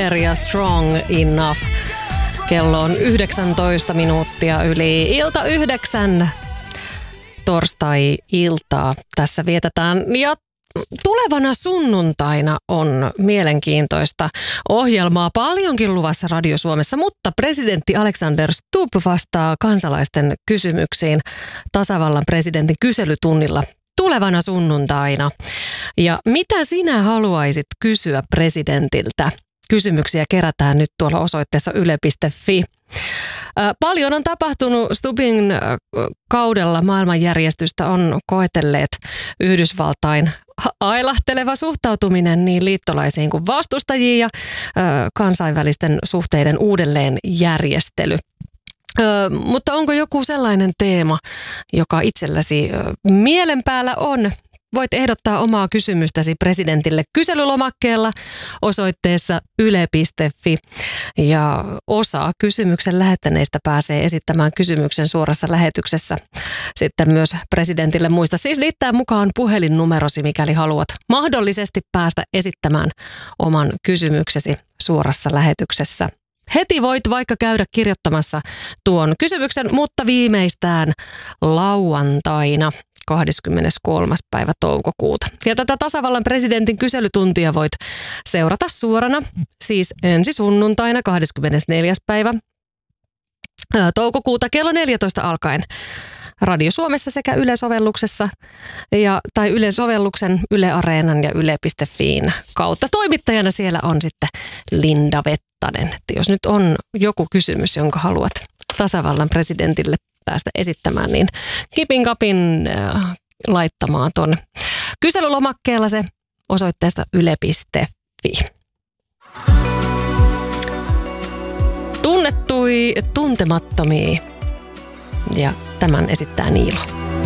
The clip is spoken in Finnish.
Cher ja Strong Enough. Kello on 19 minuuttia yli ilta 9. Torstai-iltaa tässä vietetään ja tulevana sunnuntaina on mielenkiintoista ohjelmaa paljonkin luvassa Radio Suomessa, mutta presidentti Alexander Stubb vastaa kansalaisten kysymyksiin tasavallan presidentin kyselytunnilla tulevana sunnuntaina. Ja mitä sinä haluaisit kysyä presidentiltä? Kysymyksiä kerätään nyt tuolla osoitteessa yle.fi. Paljon on tapahtunut Stubbin kaudella. Maailmanjärjestystä on koetelleet Yhdysvaltain ailahteleva suhtautuminen niin liittolaisiin kuin vastustajiin ja kansainvälisten suhteiden uudelleenjärjestely. Mutta onko joku sellainen teema, joka itselläsi mielen päällä on? Voit ehdottaa omaa kysymystäsi presidentille kyselylomakkeella osoitteessa yle.fi. Ja osa kysymyksen lähettäneistä pääsee esittämään kysymyksen suorassa lähetyksessä sitten myös presidentille. Muista siis liittää mukaan puhelinnumerosi, mikäli haluat mahdollisesti päästä esittämään oman kysymyksesi suorassa lähetyksessä. Heti voit vaikka käydä kirjoittamassa tuon kysymyksen, mutta viimeistään lauantaina 23. päivä toukokuuta. Ja tätä tasavallan presidentin kyselytuntia voit seurata suorana, siis ensi sunnuntaina 24. päivä toukokuuta kello 14 alkaen Radio Suomessa sekä Yle-sovelluksessa tai Yle-sovelluksen, Yle Areenan ja Yle.fiin kautta. Toimittajana siellä on sitten Linda Vettanen. Että jos nyt on joku kysymys, jonka haluat tasavallan presidentille päästä esittämään, niin kipin kapin laittamaan tuon kyselylomakkeella se osoitteesta yle.fi. Tunnettui tuntemattomia ja tämän esittää Niilo.